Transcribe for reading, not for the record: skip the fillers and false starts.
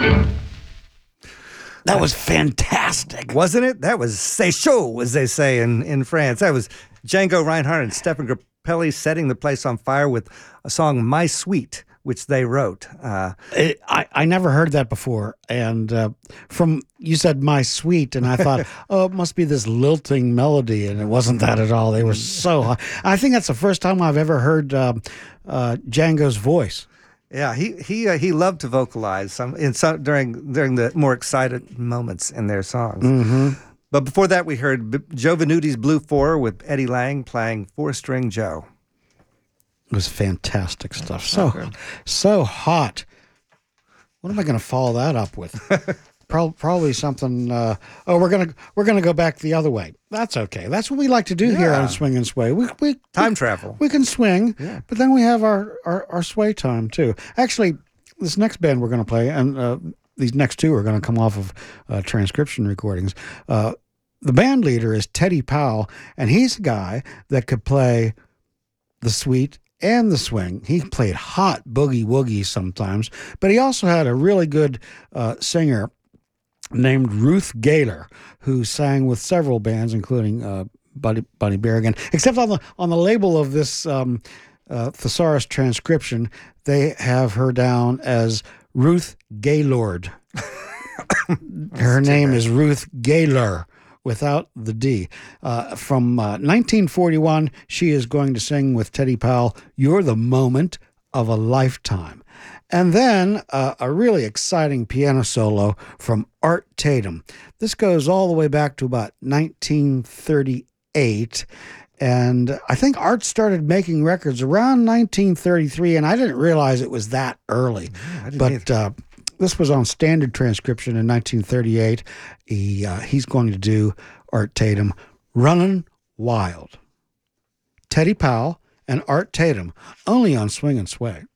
That was fantastic. Wasn't it? That was c'est chaud, as they say in France. That was Django Reinhardt and Stefan Grappelli setting the place on fire with a song, My Sweet, which they wrote. I never heard that before. And you said My Sweet, and I thought, oh, it must be this lilting melody, and it wasn't that at all. They were so high. I think that's the first time I've ever heard Django's voice. Yeah, he loved to vocalize during the more excited moments in their songs. Mm-hmm. But before that, we heard Joe Venuti's Blue Four with Eddie Lang playing Four String Joe. It was fantastic stuff. So hot. What am I going to follow that up with? Probably something. We're gonna go back the other way. That's okay. That's what we like to do here on Swing and Sway. We time travel. We can swing, but then we have our sway time too. Actually, this next band we're going to play, and these next two are going to come off of transcription recordings. The band leader is Teddy Powell, and he's a guy that could play the sweet and the swing. He played hot boogie woogie sometimes, but he also had a really good singer named Ruth Gaylor, who sang with several bands, including Buddy Berrigan. Except on the label of this thesaurus transcription, they have her down as Ruth Gaylord. Her name is Ruth Gaylor, without the D. From 1941, she is going to sing with Teddy Powell, You're the Moment of a Lifetime. And then a really exciting piano solo from Art Tatum. This goes all the way back to about 1938. And I think Art started making records around 1933, and I didn't realize it was that early. But this was on standard transcription in 1938. He's going to do Art Tatum, Runnin' Wild. Teddy Powell and Art Tatum, only on Swing and Sway.